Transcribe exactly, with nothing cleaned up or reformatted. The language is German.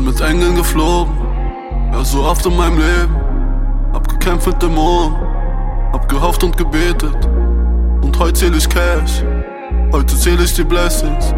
mit Engeln geflogen, ja so oft in meinem Leben. Hab gekämpft mit Dämonen, hab gehofft und gebetet. Und heute zähl ich Cash, heute zähl ich die Blessings.